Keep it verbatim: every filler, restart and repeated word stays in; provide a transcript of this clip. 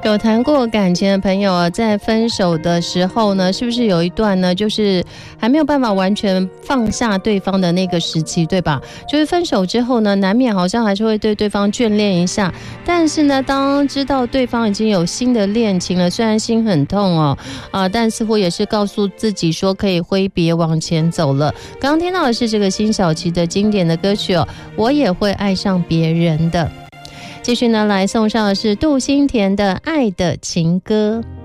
有谈过感情的朋友啊，在分手的时候呢，是不是有一段呢，就是还没有办法完全放下对方的那个时期，对吧？就是分手之后呢，难免好像还是会对对方眷恋一下，但是呢，当知道对方已经有新的恋情了，虽然心很痛哦，啊、呃，但似乎也是告诉自己说可以挥别往前走了。刚刚听到的是这个辛晓琪的经典的歌曲哦，我也会爱上别人的。继续呢，来送上的是杜新田的《爱的情歌》。